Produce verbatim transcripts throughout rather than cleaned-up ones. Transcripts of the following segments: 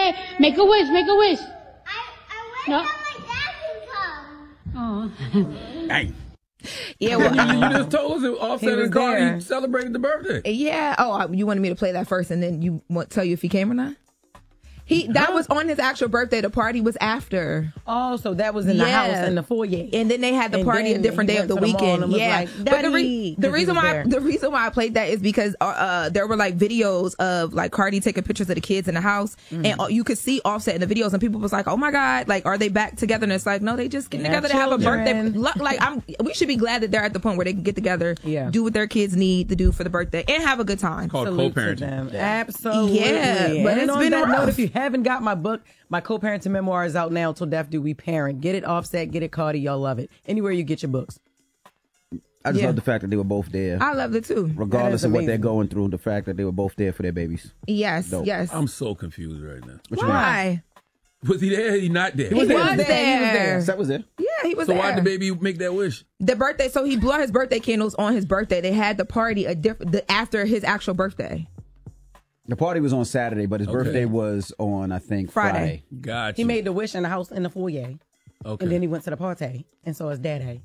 birthday. Make a wish, make a wish. I, I wish No. that my dad can come. Oh. Dang. Yeah, well, You just told us that Offset was and Cardi there. celebrated the birthday. yeah. Oh, you wanted me to play that first, and then you want tell you if he came or not? He that was on his actual birthday. The party was after. Oh, so that was in the Yeah. house in the foyer. And then they had the And party a then different he day of went the to the mall weekend. and was Yeah, like, but the, "Daddy," re- the 'cause he reason was why there. the reason why I played that is because uh, uh, there were like videos of like Cardi taking pictures of the kids in the house, Mm-hmm. and uh, you could see Offset in the videos, and people was like, "Oh my God, like are they back together?" And it's like, no, they just getting They have together to have a birthday. children. Lo- Like I'm, we should be glad that they're at the point where they can get together, Yeah. do what their kids need to do for the birthday, and have a good time. Called Salute to co-parenting. them. Absolutely. Yeah, but and it's on been that rough. note, if you haven't got my book, my co-parenting memoir is out now. Till Death Do We Parent. Get it, Offset. Get it, Cardi. Y'all love it. Anywhere you get your books. I just Yeah. love the fact that they were both there. I loved it too. Regardless That is of what they're amazing. going through, the fact that they were both there for their babies. Yes, Dope. yes. I'm so confused right now. What you mean? Why? Was he there? He not there. He was there. there. He was there. That was there. Yeah, he was So there. why did the baby make that wish? The birthday, so he blew out his birthday candles on his birthday. They had the party a different the, after his actual birthday. The party was on Saturday, but his Okay. birthday was on, I think, Friday. Friday. Gotcha. He made the wish in the house in the foyer. Okay. And then he went to the party and saw his daddy.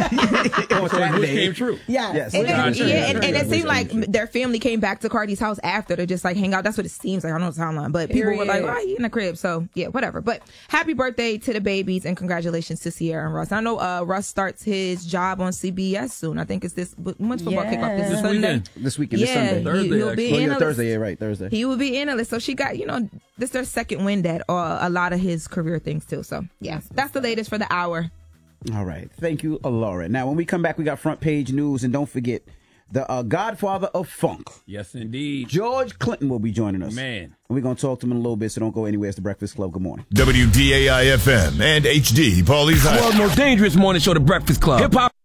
On so his wish came true. Yes. Yes. And, then, Gotcha. yeah, and, and it Gotcha. seemed like their family came back to Cardi's house after to just like hang out. That's what it seems like. I don't know the timeline, but people were like, Period. "Why he in the crib?" So yeah, whatever. But happy birthday to the babies and congratulations to Sierra and Russ. I know uh, Russ starts his job on C B S soon. I think it's this. When's football Yes. kickoff? This is This Sunday. weekend. This weekend, Yeah, this Sunday. he, Thursday, he'll be actually. Oh, yeah, analyst. Thursday, yeah, right, Thursday. He will be analyst. So she got, you know, this their second wind at uh, a lot of his career things too. So yeah, that's the latest for the hour. All right. Thank you, Laura. Now, when we come back, we got front page news. And don't forget, the uh, godfather of funk, Yes, indeed. George Clinton, will be joining us. Man. And we're going to talk to him in a little bit, so don't go anywhere. It's the Breakfast Club. Good morning. W D A I F M and H D, Paulie's World's most dangerous morning show, The Breakfast Club. Hip hop.